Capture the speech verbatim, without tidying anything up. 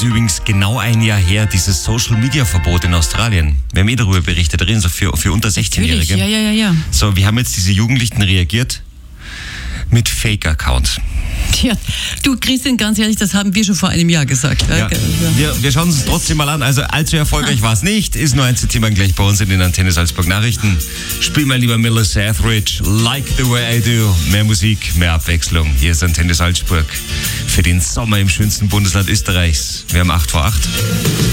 ist übrigens genau ein Jahr her, dieses Social-Media-Verbot in Australien. Wir haben eh darüber berichtet, reden so für, für unter sechzehnjährige. Ja, ja, ja, ja. So, wie haben jetzt diese Jugendlichen reagiert? Mit Fake-Account. Ja, du Christian, ganz ehrlich, das haben wir schon vor einem Jahr gesagt. Ja, wir, wir schauen uns trotzdem mal an. Also allzu erfolgreich war es nicht. Ist nur ein Thema gleich bei uns in den Antenne Salzburg Nachrichten. Spiel mal lieber Melissa Etheridge, Like the Way I Do. Mehr Musik, mehr Abwechslung. Hier ist Antenne Salzburg für den Sommer im schönsten Bundesland Österreichs. Wir haben acht vor acht.